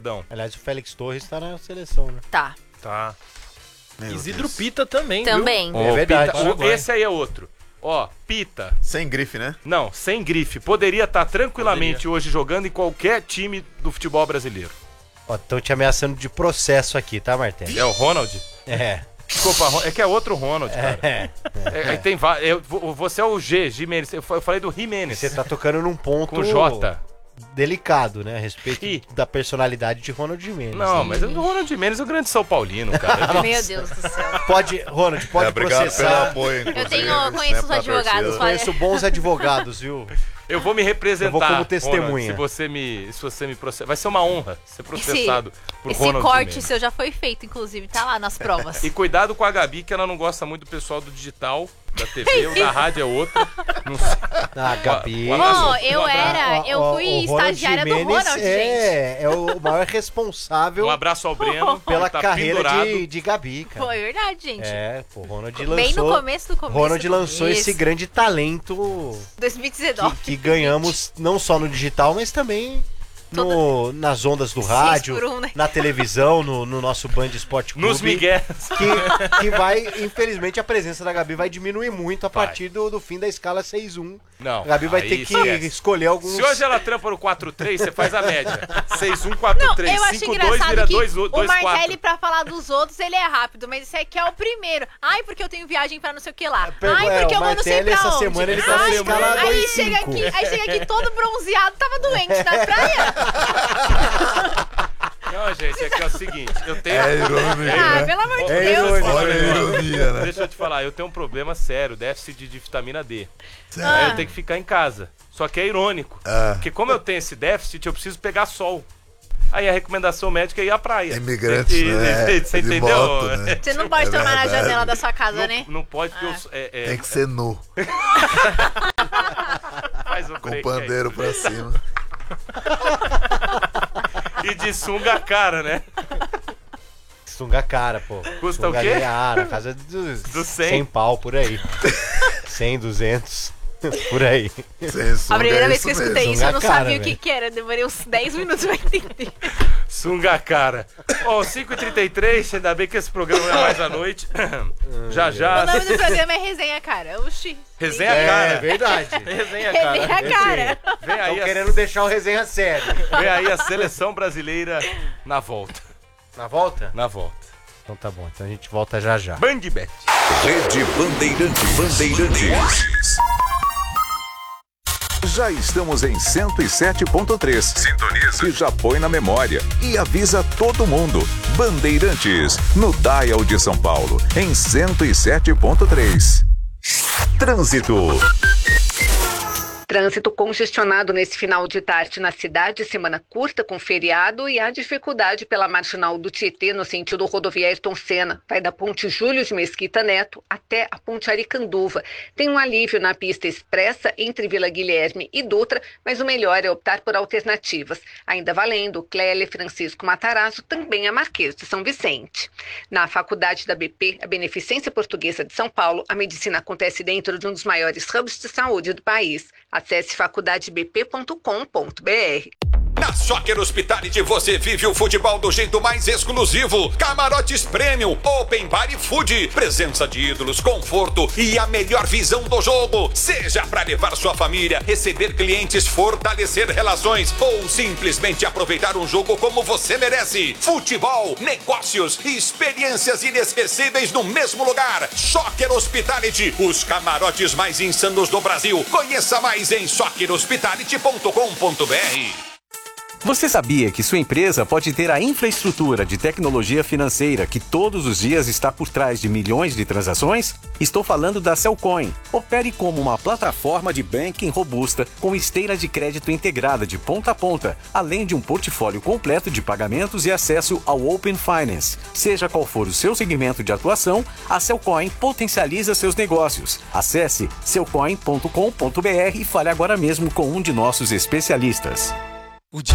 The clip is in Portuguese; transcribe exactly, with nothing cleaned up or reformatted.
Verdão. Aliás, o Félix Torres tá na seleção, né? Tá. Tá. Meu Isidro Deus. Pita também, Também. Ó, É verdade. Pita, o- esse aí é outro. Ó, Pita. Sem grife, né? Não, sem grife. Poderia estar tranquilamente Poderia. hoje jogando em qualquer time do futebol brasileiro. Ó, estão te ameaçando de processo aqui, tá, Martelo? É o Ronald? É. Desculpa, Ron- é que é outro Ronald, cara. É. É, é, tem va- eu- vo- Você é o G, Jimenez. Eu fa- eu falei do Jimenez. Você tá tocando num ponto Com J. delicado, né? A respeito Ih. da personalidade de Ronald Jimenez. Não, né? mas o Ronald Jimenez é o grande São Paulino, cara. Meu Deus do céu. Pode, Ronald, pode É, obrigado pelo processar. apoio, inclusive, Eu tenho, sempre conheço os pra advogados. torcida. Fala- Conheço bons advogados, viu? Eu vou me representar. Eu vou como Ronald, testemunha. se você me, se você me processar, vai ser uma honra ser processado por Esse Ronald corte Jimenez. seu já foi feito, inclusive, tá lá nas provas. E cuidado com a Gabi, que ela não gosta muito do pessoal do digital, da T V, o da rádio é outro. Não sei. Ah, Gabi. Um abraço. Ó, eu Um abraço. era, Ó, eu ó, fui o Ronald estagiária do Jimenez Ronald, gente. é, é o maior responsável Um abraço ao Breno, pela que tá carreira pendurado. de, de Gabi, cara. Foi verdade, gente. É, pô, o Ronald Bem no lançou. começo do começo. Ronald do lançou começo. esse grande talento dois mil e dezenove. que, que ganhamos não só no digital, mas também no, nas ondas do Seis rádio, por um, né? na televisão, no, no nosso Band Esporte Clube. Nos migués. Que, que vai, infelizmente, a presença da Gabi vai diminuir muito a Vai. partir do, do fim da escala seis um. Não, A Gabi vai aí ter que esquece. escolher alguns. Se hoje ela trampa no quatro três, você faz a média. seis um, quatro Não, três, eu acho cinco dois engraçado vira que dois o dois Martelli, quatro. pra falar dos outros, ele é rápido, mas esse aqui é o primeiro. Ai, porque eu tenho viagem pra não sei o que lá. Pegou- Ai, é, porque o eu vou não sei Martelli, pra essa onde. semana, ele tá na Ai, escala aí dois chega cinco. aqui, aí chega aqui todo bronzeado, tava doente na praia. Não, gente, é que é o seguinte, eu tenho... É irônia, Ah, né? pelo amor de É Deus. irônico. Olha a ironia, né? Deixa eu te falar, eu tenho um problema sério, déficit de vitamina D. Sério? Aí eu tenho que ficar em casa. Só que é irônico. Ah. Porque como eu tenho esse déficit, eu preciso pegar sol. Aí a recomendação médica é ir à praia. Imigrantes, E- né? e- Você De entendeu? moto, né? Você não pode É tomar na verdade. janela da sua casa, Não, né? não pode, porque eu, é, é, Tem que ser nu, faz o com break o pandeiro aí. pra cima. E de sunga a cara, né? Sunga cara, pô. Custa Sunga o quê? Ah, na casa dos Dos cem. cem pau, por aí. cem, duzentos, por aí. Sem A primeira é vez que eu isso escutei mesmo. isso, eu não Sunga cara, sabia o que, velho. que era. Eu demorei uns dez minutos pra entender. Sunga a cara. Ó, cinco e trinta e três, ainda bem que esse programa não é mais à noite. já O já. nome do programa é Resenha, cara. Oxi. Resenha a É, cara. verdade. Resenha a Resenha, cara. cara. Vem aí, Estão a, querendo deixar o resenha sério. vem aí a seleção brasileira na volta. Na volta? Na volta. Então tá bom, então a gente volta já já. Bandbet. Rede Bandeirantes. Bandeirantes. Já estamos em cento e sete ponto três. Sintoniza. E já põe na memória. E avisa todo mundo. Bandeirantes. No Dial de São Paulo. Em cento e sete ponto três. Trânsito. Trânsito congestionado nesse final de tarde na cidade, semana curta com feriado e há dificuldade pela marginal do Tietê no sentido rodovia Ayrton Senna. Vai da ponte Júlio de Mesquita Neto até a ponte Aricanduva. Tem um alívio na pista expressa entre Vila Guilherme e Dutra, mas o melhor é optar por alternativas. Ainda valendo, Clélia Francisco Matarazzo, também a Marquês de São Vicente. Na faculdade da B P, a Beneficência Portuguesa de São Paulo, a medicina acontece dentro de um dos maiores hubs de saúde do país. Acesse faculdade b p ponto com ponto b r. Na Soccer Hospitality você vive o futebol do jeito mais exclusivo. Camarotes Premium, Open Bar e Food. Presença de ídolos, conforto e a melhor visão do jogo. Seja para levar sua família, receber clientes, fortalecer relações ou simplesmente aproveitar um jogo como você merece. Futebol, negócios e experiências inesquecíveis no mesmo lugar. Soccer Hospitality, os camarotes mais insanos do Brasil. Conheça mais em soccer hospitality ponto com ponto b r. Você sabia que sua empresa pode ter a infraestrutura de tecnologia financeira que todos os dias está por trás de milhões de transações? Estou falando da Cellcoin. Opere como uma plataforma de banking robusta com esteira de crédito integrada de ponta a ponta, além de um portfólio completo de pagamentos e acesso ao Open Finance. Seja qual for o seu segmento de atuação, a Cellcoin potencializa seus negócios. Acesse cellcoin ponto com ponto b r e fale agora mesmo com um de nossos especialistas.